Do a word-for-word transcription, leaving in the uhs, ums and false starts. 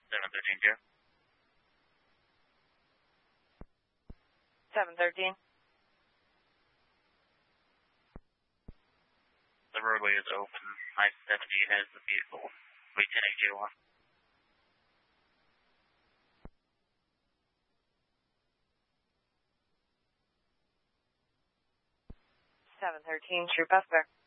seven thirteen, Joe. seven thirteen. The roadway is open. I seventy has the vehicle. Wait ten J one. seven thirteen, True Prospect.